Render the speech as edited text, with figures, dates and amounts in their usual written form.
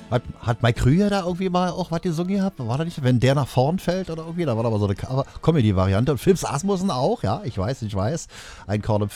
Hat Mike Krüger da irgendwie mal auch was gesungen gehabt? War da nicht, wenn der nach vorn fällt oder irgendwie? Da war da aber so eine Comedy-Variante. Und Philips Asmussen auch, ja, ich weiß. Ein Korn im